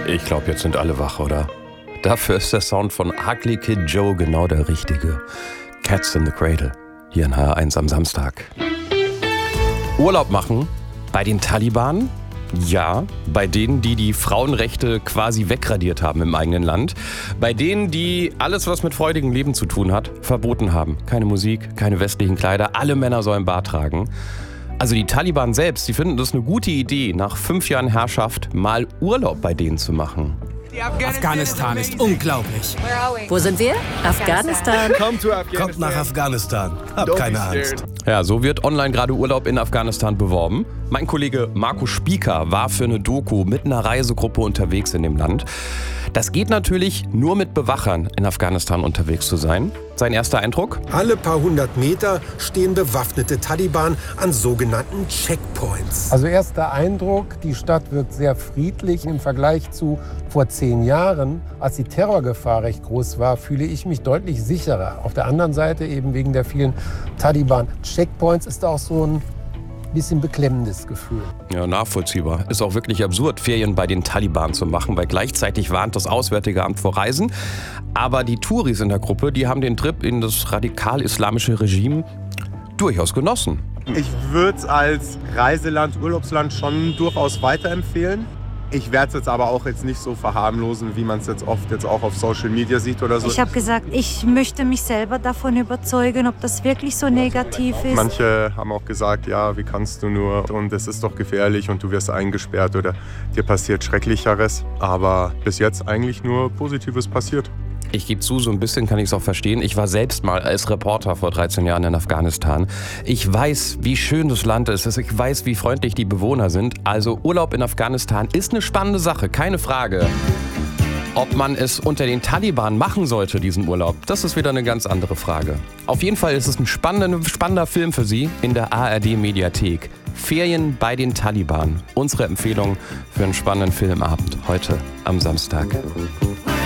Ich glaube, jetzt sind alle wach, oder? Dafür ist der Sound von Ugly Kid Joe genau der richtige. Cats in the Cradle, hier in HR1 am Samstag. Urlaub machen bei den Taliban? Ja, bei denen, die die Frauenrechte quasi wegradiert haben im eigenen Land. Bei denen, die alles, was mit freudigem Leben zu tun hat, verboten haben. Keine Musik, keine westlichen Kleider, alle Männer sollen Bart tragen. Also die Taliban selbst, die finden das eine gute Idee, nach 5 Jahren Herrschaft mal Urlaub bei denen zu machen. Afghanistan ist unglaublich. Wo sind wir? Afghanistan. Kommt nach Afghanistan. Habt keine Angst. Ja, so wird online gerade Urlaub in Afghanistan beworben. Mein Kollege Marco Spieker war für eine Doku mit einer Reisegruppe unterwegs in dem Land. Das geht natürlich nur mit Bewachern in Afghanistan unterwegs zu sein. Sein erster Eindruck? Alle paar hundert Meter stehen bewaffnete Taliban an sogenannten Checkpoints. Also erster Eindruck, die Stadt wirkt sehr friedlich im Vergleich zu vor 10 Jahren. Als die Terrorgefahr recht groß war, fühle ich mich deutlich sicherer. Auf der anderen Seite, eben wegen der vielen Taliban-Checkpoints, ist auch so ein bisschen beklemmendes Gefühl. Ja, nachvollziehbar. Ist auch wirklich absurd, Ferien bei den Taliban zu machen, weil gleichzeitig warnt das Auswärtige Amt vor Reisen. Aber die Touris in der Gruppe, die haben den Trip in das radikal-islamische Regime durchaus genossen. Ich würde es als Reiseland, Urlaubsland schon durchaus weiterempfehlen. Ich werde es jetzt aber auch jetzt nicht so verharmlosen, wie man es jetzt oft jetzt auch auf Social Media sieht oder so. Ich habe gesagt, ich möchte mich selber davon überzeugen, ob das wirklich so negativ ist. Manche haben auch gesagt, ja, wie kannst du nur und es ist doch gefährlich und du wirst eingesperrt oder dir passiert Schrecklicheres. Aber bis jetzt eigentlich nur Positives passiert. Ich gebe zu, so ein bisschen kann ich es auch verstehen. Ich war selbst mal als Reporter vor 13 Jahren in Afghanistan. Ich weiß, wie schön das Land ist. Ich weiß, wie freundlich die Bewohner sind. Also Urlaub in Afghanistan ist eine spannende Sache, keine Frage. Ob man es unter den Taliban machen sollte, diesen Urlaub, das ist wieder eine ganz andere Frage. Auf jeden Fall ist es ein spannender Film für Sie in der ARD-Mediathek. Ferien bei den Taliban. Unsere Empfehlung für einen spannenden Filmabend heute am Samstag.